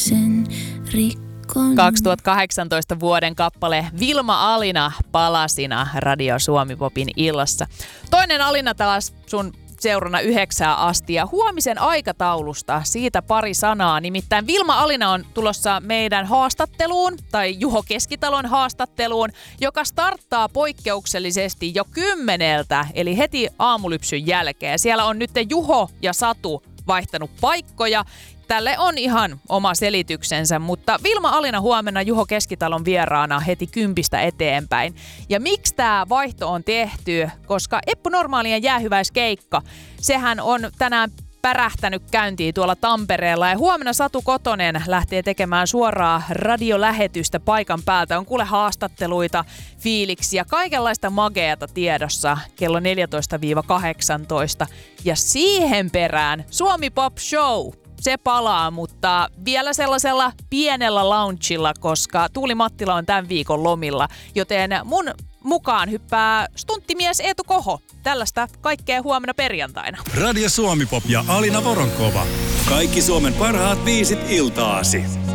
sen rikkon. 2018 vuoden kappale Vilma Alina palasina Radio Suomi Popin illassa. Toinen Alina taas sun seurana 9 asti ja huomisen aikataulusta siitä pari sanaa. Nimittäin Vilma Alina on tulossa meidän haastatteluun tai Juho Keskitalon haastatteluun, joka starttaa poikkeuksellisesti jo 10, eli heti aamulypsyn jälkeen. Siellä on nyt Juho ja Satu vaihtanut paikkoja. Tälle on ihan oma selityksensä, mutta Vilma Alina huomenna Juho Keskitalon vieraana heti 10 eteenpäin. Ja miksi tämä vaihto on tehty? Koska Eppu Normaalien jäähyväiskeikka, sehän on tänään pärähtänyt käyntiin tuolla Tampereella. Ja huomenna Satu Kotonen lähtee tekemään suoraa radiolähetystä paikan päältä. On kuule haastatteluita, fiiliksiä, kaikenlaista mageata tiedossa kello 14-18. Ja siihen perään Suomi Pop Show. Se palaa, mutta vielä sellaisella pienellä loungilla, koska Tuuli Mattila on tämän viikon lomilla. Joten mun mukaan hyppää stunttimies Eetu Koho. Tällaista kaikkea huomenna perjantaina. Radio Suomi Pop ja Alina Voronkova. Kaikki Suomen parhaat biisit iltaasi.